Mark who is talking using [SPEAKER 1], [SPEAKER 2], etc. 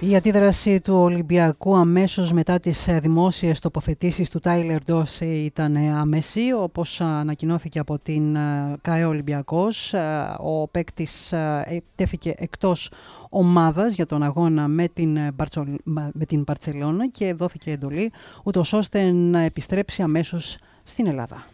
[SPEAKER 1] Η αντίδραση του Ολυμπιακού αμέσως μετά τις δημόσιες τοποθετήσεις του Τάιλερ Ντόρσεϊ ήταν άμεση. Όπως ανακοινώθηκε από την ΚΑΕ Ολυμπιακός, ο παίκτης τέθηκε εκτός ομάδας για τον αγώνα με την Μπαρτσελόνα και δόθηκε εντολή ούτως ώστε να επιστρέψει αμέσως στην Ελλάδα.